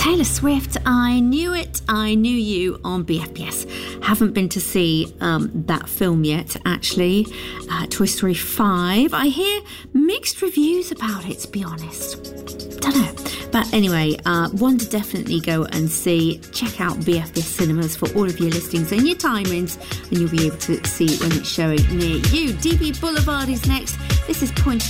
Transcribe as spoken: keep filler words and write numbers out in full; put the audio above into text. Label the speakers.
Speaker 1: Taylor Swift, I Knew It, I Knew You on B F B S. Haven't been to see um, that film yet, actually. Uh, Toy Story five. I hear mixed reviews about it, to be honest. Don't know. But anyway, uh, one to definitely go and see. Check out B F B S Cinemas for all of your listings and your timings, and you'll be able to see when it's showing near you. D B Boulevard is next. This is Point